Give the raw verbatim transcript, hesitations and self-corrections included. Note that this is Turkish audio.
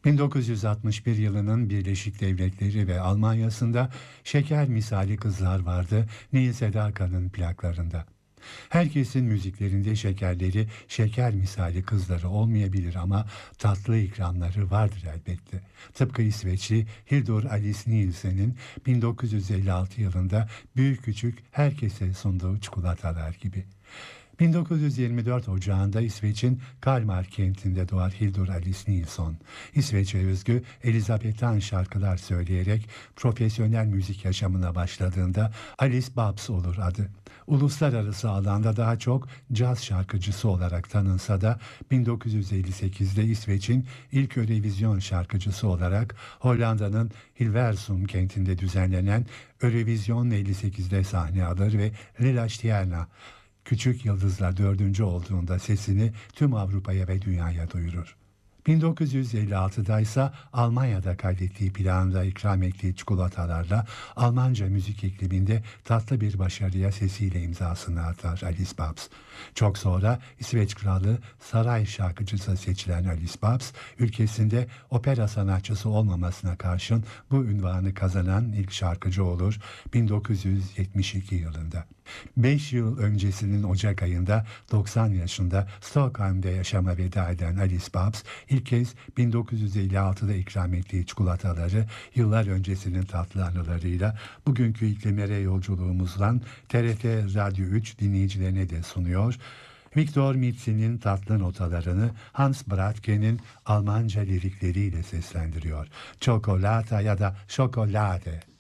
bin dokuz yüz altmış bir yılının Birleşik Devletleri ve Almanya'sında şeker misali kızlar vardı Neil Sedaka'nın plaklarında. Herkesin müziklerinde şekerleri, şeker misali kızları olmayabilir ama tatlı ikramları vardır elbette. Tıpkı İsveçli Hildur Alice Nielsen'in bin dokuz yüz elli altı yılında büyük küçük herkese sunduğu çikolatalar gibi. bin dokuz yüz yirmi dört Ocağı'nda İsveç'in Kalmar kentinde doğar Hildur Alice Nilsson. İsveç'e özgü Elizabethan şarkılar söyleyerek profesyonel müzik yaşamına başladığında Alice Babs olur adı. Uluslararası alanda daha çok caz şarkıcısı olarak tanınsa da bin dokuz yüz elli sekizde İsveç'in ilk Eurovision şarkıcısı olarak Hollanda'nın Hilversum kentinde düzenlenen Eurovision elli sekizde sahne alır ve Lilla Stjerna, Küçük Yıldızlar dördüncü olduğunda sesini tüm Avrupa'ya ve dünyaya duyurur. bin dokuz yüz elli altıda ise Almanya'da kaydettiği planda ikram ettiği çikolatalarla Almanca müzik ikliminde tatlı bir başarıya sesiyle imzasını atar Alice Babs. Çok sonra İsveç Kralı saray şarkıcısı seçilen Alice Babs, ülkesinde opera sanatçısı olmamasına karşın bu ünvanı kazanan ilk şarkıcı olur bin dokuz yüz yetmiş iki yılında. beş yıl öncesinin Ocak ayında doksan yaşında Stockholm'de yaşama veda eden Alice Babs ilk kez bin dokuz yüz elli altıda ikram ettiği çikolataları yıllar öncesinin tatlı anılarıyla bugünkü iklimlere yolculuğumuzdan T R T Radyo üç dinleyicilerine de sunuyor. Viktor Mitzi'nin tatlı notalarını Hans Bradtke'nin Almanca lirikleriyle seslendiriyor. Çikolata ya da şokolade.